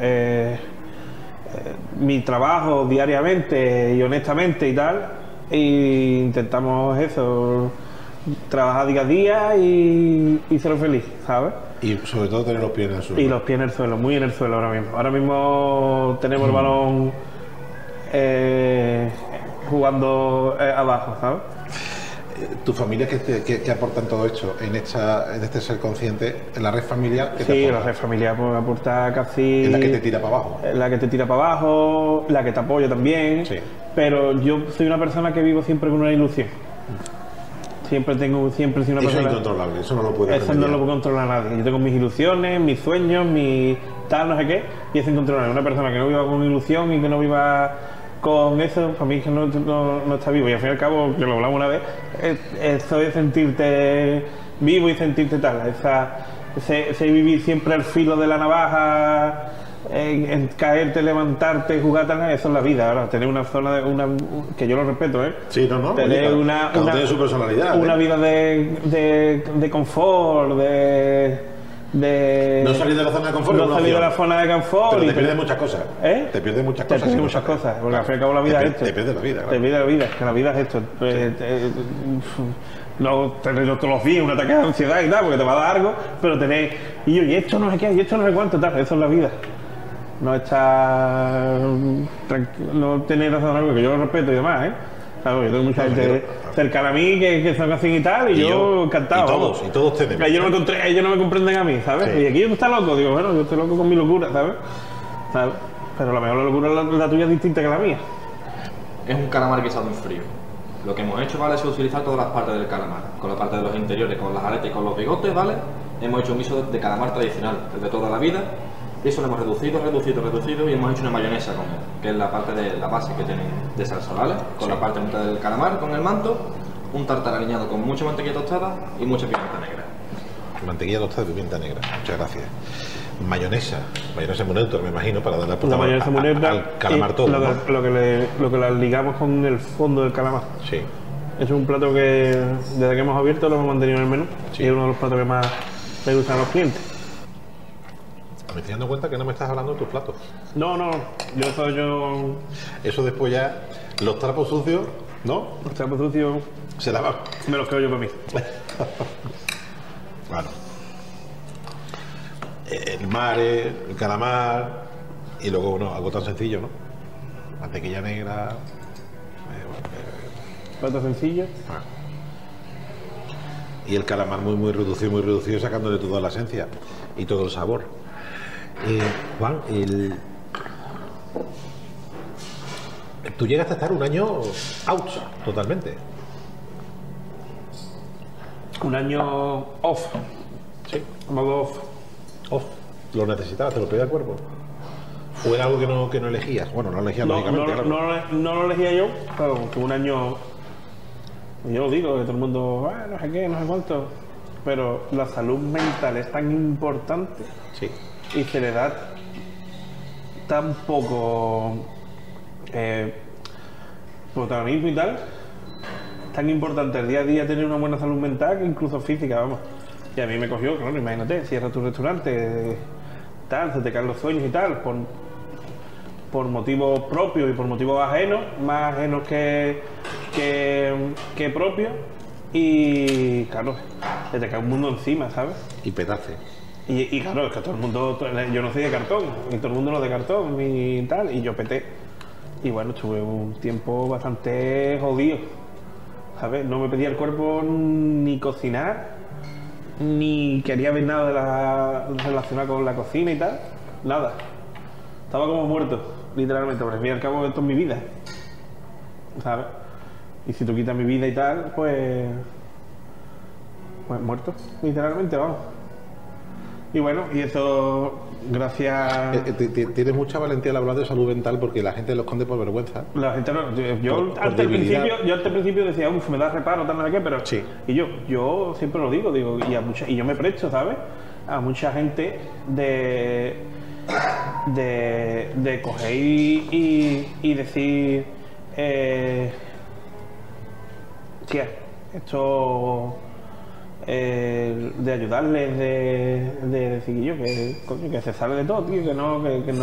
mi trabajo diariamente y honestamente y tal, e intentamos eso, trabajar día a día y ser feliz, ¿sabes? Y sobre todo tener los pies en el suelo. Y los pies en el suelo, muy en el suelo ahora mismo. Ahora mismo tenemos el balón jugando abajo, ¿sabes? ¿Tu familia qué aporta en todo esto? En este ser consciente, en la red familiar, ¿qué te Sí, aporta? la red familiar pues, aporta casi... Es la que te tira para abajo. La que te tira para abajo, la que te apoya también. Sí. Pero yo soy una persona que vivo siempre con una ilusión. Siempre soy una Eso persona... es incontrolable, eso no lo puede Eso no lo puede controlar nadie. Yo tengo mis ilusiones, mis sueños, mis tal, no sé qué, y es incontrolable. Una persona que no viva con ilusión y que no viva con eso, para mí es que no está vivo. Y al fin y al cabo, que lo hablamos una vez, eso es sentirte vivo y sentirte tal. Ese vivir siempre al filo de la navaja, en caerte, levantarte, jugar tal, eso es la vida. Ahora, tener una zona, que yo lo respeto, ¿eh? Sí, no, Tener oye, cada uno tiene su personalidad. Una vida de confort, no salir de la zona de confort. No salir de la zona de confort. Pero te pierdes muchas cosas. ¿Eh? Te pierdes muchas Te cosas. pierdes muchas cosas, porque al fin y al cabo la vida es esto. Te pierdes la vida, claro. Te pierdes la vida, que la vida es esto. No tener todos los días un ataque de ansiedad y tal, porque te va a dar algo, pero tener, y esto no sé qué, y esto no sé cuánto, tal, eso es la vida. No estar no tener razón algo, que yo lo respeto y demás, ¿eh? Claro, yo tengo mucha gente cercana a mí que son así y tal, y yo encantado. Y todos tenemos. Ellos no me comprenden a mí, ¿sabes? Sí. Y aquí tú estás loco, digo, bueno, yo estoy loco con mi locura, ¿sabes? Pero a lo mejor la locura la tuya es distinta que la mía. Es un calamar guisado en frío. Lo que hemos hecho, ¿vale?, es utilizar todas las partes del calamar. Con la parte de los interiores, con las aletas y con los bigotes, ¿vale? Hemos hecho un guiso de calamar tradicional, desde toda la vida. Y eso lo hemos reducido y hemos hecho una mayonesa con él, que es la parte de la base que tiene de salsa, ¿vale? Con la parte del calamar, con el manto, un tartar aliñado con mucha mantequilla tostada y mucha pimienta negra. Mantequilla tostada y pimienta negra. Muchas gracias. Mayonesa muy neutra, me imagino, para darle La mayonesa muy neutra al calamar y todo, lo ¿no? que la ligamos con el fondo del calamar. Sí. Es un plato que desde que hemos abierto lo hemos mantenido en el menú, Sí. y es uno de los platos que más le gustan a los clientes. Me estoy dando cuenta que no me estás hablando de tus platos. No, yo Eso después ya, los trapos sucios, ¿no? los trapos sucios Se lavan. me los quedo yo para mí. Claro. El mare, el calamar y luego, bueno, algo tan sencillo, ¿no? Mantequilla negra. Plato sencillo. Y el calamar muy reducido, sacándole toda la esencia y todo el sabor. Juan, tú llegaste a estar un año out, totalmente. Un año off. Sí. Modo off. Off. ¿Lo necesitabas? ¿Te lo pedía el cuerpo? ¿O era algo que no elegías? Bueno, no elegías lógicamente, claro. No lo elegía yo, pero que un año. Yo lo digo, que todo el mundo, no sé qué, no sé cuánto. Pero la salud mental es tan importante. Sí. Y se le da tan poco protagonismo y tal, tan importante el día a día tener una buena salud mental que incluso física, vamos. Y a mí me cogió, claro, imagínate, cierras tu restaurante, tal, se te caen los sueños y tal, por motivos propios y por motivos ajenos, más ajenos que propios, y claro, se te cae un mundo encima, ¿sabes? Y petaste. Y claro, es que todo el mundo, yo no soy de cartón, y todo el mundo no es de cartón, y tal, y yo peté. Y bueno, estuve un tiempo bastante jodido, ¿sabes? No me pedía el cuerpo ni cocinar, ni quería ver nada relacionado con la cocina y tal, nada. Estaba como muerto, literalmente, porque al fin y al cabo esto es mi vida, ¿sabes? Y si tú quitas mi vida y tal, pues muerto, literalmente, vamos. Y bueno, y eso, gracias... Tienes mucha valentía al hablar de salud mental porque la gente lo esconde por vergüenza. La gente no, yo Por al debilidad. principio decía, me da reparo, tal, no sé qué, pero... Sí. Y yo siempre lo digo, y yo me presto, ¿sabes? A mucha gente de coger y decir... tía, esto... de ayudarles, de decir que se sale de todo, tío, que no